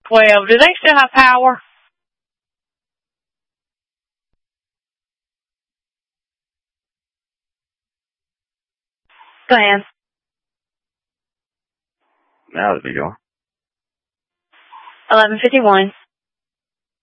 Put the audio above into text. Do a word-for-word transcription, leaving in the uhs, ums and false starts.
twelve. Do they still have power? Go ahead. Now the video. eleven fifty-one.